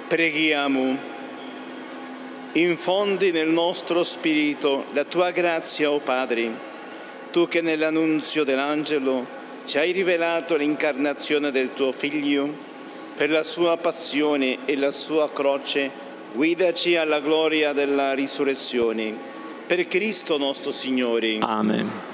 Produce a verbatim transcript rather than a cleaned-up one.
Preghiamo. Infondi nel nostro spirito la tua grazia, o Padre, tu che nell'annunzio dell'angelo ci hai rivelato l'incarnazione del tuo Figlio, per la sua passione e la sua croce, guidaci alla gloria della risurrezione. Per Cristo nostro Signore. Amen.